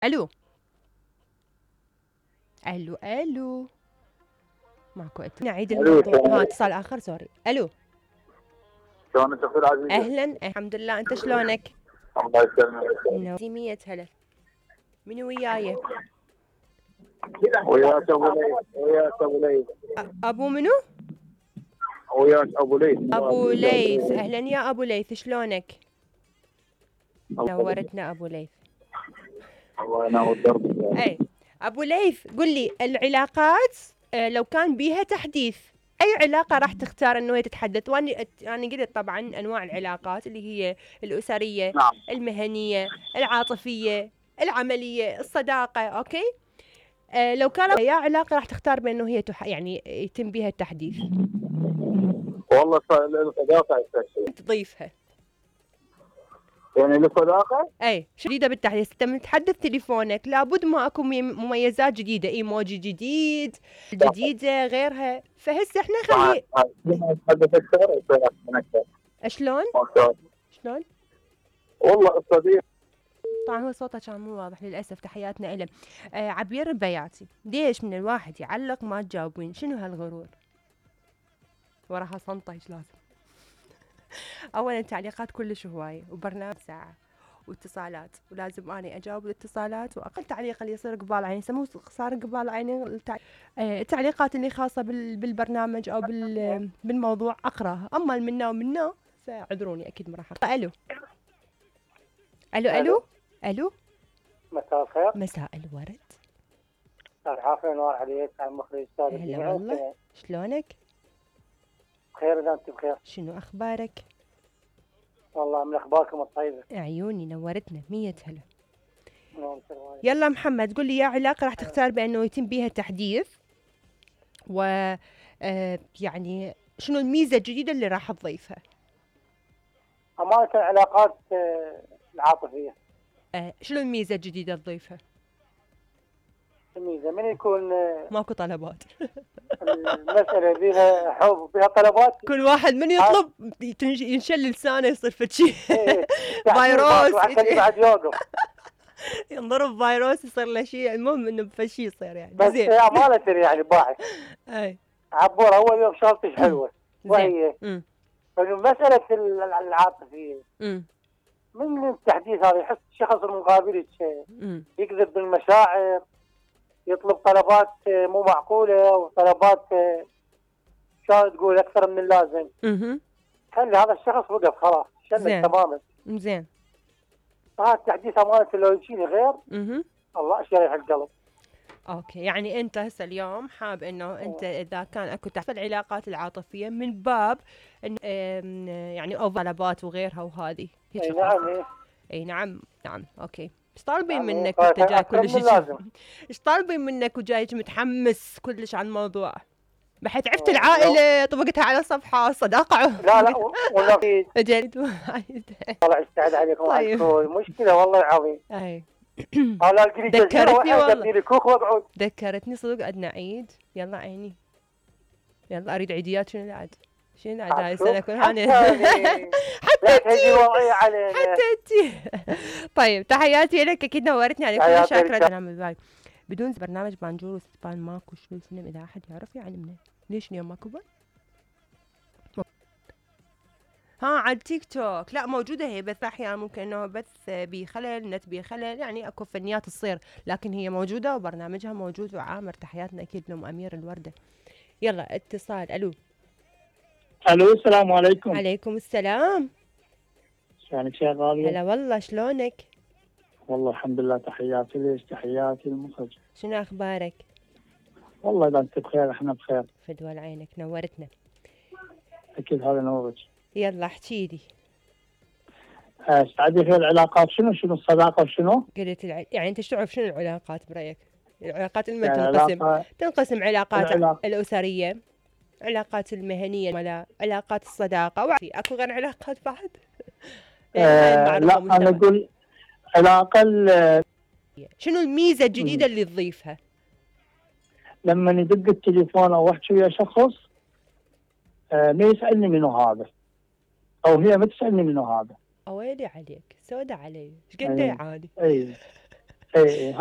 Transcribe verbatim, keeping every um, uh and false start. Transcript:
الو الو الو ماكو اتصال. نعيد الموضوع. ها اتصال اخر، سوري. الو شلونك اختي العزيزه؟ اهلا، الحمد لله، انت شلونك؟ الله يسلمك. مية هلا. منو وياي؟ وياك ابو ليث، وياك ابو ليث، أ- ابو منو؟ وياك ابو ليث. ابو ليث، اهلا يا ابو ليث، شلونك؟ نورتنا ابو ليث. الله ينور دربك. اي ابو ليث، قل لي العلاقات آه، لو كان بيها تحديث، اي علاقه راح تختار انه هي تتحدث؟ وانا انا قلت طبعا انواع العلاقات اللي هي الاسريه، نعم. المهنيه، العاطفيه، العمليه، الصداقه. اوكي. آه لو كان يا علاقه راح تختار بانه هي تح... يعني يتم بها التحديث والله ص- الصداقه استكشف. تضيفها. يعني الصداقه. اي شديده بالتحديث، انت متحدث تليفونك لابد ما اكو مي- مميزات جديده، ايموجي جديد جديده غيرها، فهسه احنا نخلي. نتحدث اكثر يصير احسن اكثر. شلون أوكي. شلون والله الصديق. طبعا هو صوته كان مو واضح للاسف، تحياتنا له. آه عبير البياتي، ليش من الواحد يعلق ما تجاوبين؟ شنو هالغرور؟ وراها صنطه ايش لازم. اولا التعليقات كلش هوايه، وبرنامج ساعه، واتصالات، ولازم اني اجاوب الاتصالات، واقل تعليق اللي يصير قبال عيني سموه صار قبال عيني التع... آه، التعليقات اللي خاصه بال... بالبرنامج او بال... بالموضوع اقراها، اما منا ومنا فاعذروني اكيد ما راح أقرأ. الو الو الو الو مساء الخير. مساء الورد. عافية نور عليك، عن مخرج استاذ هلا الجميع. والله، شلونك؟ بخير اذا انت بخير. شنو اخبارك؟ والله من اخباركم الطيبة. عيوني نورتنا، مية هلا. نعم سلام. يلا محمد، قل لي يا علاقة راح تختار بأنه يتم بيها تحديث، و آه، يعني شنو الميزة الجديدة اللي راح تضيفها؟ أمانة العلاقات آه، العاطفية، آه، شنو الميزة الجديدة تضيفها؟ الميزة من يكون آه، ماكو طلبات. المسألة بها حب وبها طلبات. كل واحد من يطلب يتنش- ينشل لسانه يصير فشي. إيه، فيروس وعشان بعد يوقف. ينضرب فيروس يصير له شيء، المهم انه بفشي يصير يعني بس زين. أمانة يعني باحث اي عبور أول يوم شغلتش حلوة، زين. وهي امم إنه مسألة العاطفية امم من التحديث هذا يحس الشخص المقابل امم يكذب بالمشاعر، يطلب طلبات مو معقولة وطلبات شلون تقول أكثر من اللازم. اها خلي هذا الشخص وقف خلاص شلت زين. تماما. زين. فهذا التحديث أمانة لو يجيني غير اها الله يشرح القلب. اوكي، يعني انت هسه اليوم حاب انه انت اذا كان اكو تحت العلاقات العاطفيه من باب إن آم، يعني او طلبات وغيرها وهذه هيك اي شغلات. نعم. إيه. اي نعم نعم. اوكي، ايش طالبين نعم، إيه. منك وانت جاي أكثر كلش من اللازم. ايش طالبين منك وجاي متحمس كلش على الموضوع؟ بحيث عرفت آه، العائله طبقتها على صفحه صداقه. لا لا و- ولا في جد. الله يستعد عليكم طيب. وعلى الكل. مشكلة والله العظيم. اي هلا القلي جزيرة ذكرتني واحد والله. جاب لي كوخ واقعد. ذكرتني صدق عندنا عيد. يلا عيني، يلا اريد عيديات. شنو العد؟ شنو العد هاي السنه كلها؟ حتى يعني لا تهدي وضعي علينا. حتى انتي. طيب تحياتي لك، اكيد نورتني عليك، كل تحياتي شاكره. لك. انا من بالي بدون برنامج بانجور واستقبال ماكو شنو الفيلم، اذا احد يعرف يعلمنا ليش اليوم ماكو بث؟ ها على التيك توك لا موجوده هي، بث احيانا ممكن انه بث بخلل، نت بخلل، يعني اكو فنيات تصير، لكن هي موجوده وبرنامجها موجود وعامر. تحياتنا اكيد لام امير الورده. يلا اتصال. الو الو السلام عليكم. عليكم السلام. شلونك يا غالية؟ هلا والله، شلونك؟ والله الحمد لله، تحياتي ليش، تحياتي المخرج. شنو اخبارك؟ والله اذا انت بخير احنا بخير. فدوى عينك، نورتنا. اكيد هذا نورك. يلا احكي لي. استعدي في العلاقات شنو شنو الصداقة وشنو؟ قلت الع... يعني انت شو تعرف شنو العلاقات برايك؟ العلاقات لما يعني تنقسم علاقة تنقسم علاقات العلاقة. الاسريه، علاقات المهنيه، ولا علاقات الصداقه، وفي اكو غير علاقات بعد. آه لا انا اقول علاقة ال- شنو الميزه الجديده اللي تضيفها؟ لما يدق التليفون او احكي ويا شخص آه ما يسالني منو هذا، او هي ما تسالني منو هذا. اويلي عليك، سودة علي، ايش قد أي. يعاني. اي إيه